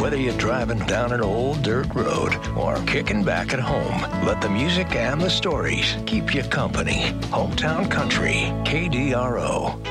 Whether you're driving down an old dirt road or kicking back at home, let the music and the stories keep you company. Hometown Country, KDRO.